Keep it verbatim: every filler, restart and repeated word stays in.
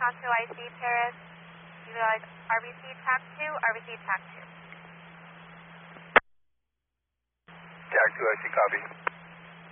Conto I C Paris. Utilize R B C TAC two, R B C TAC two. TAC two, I C, copy.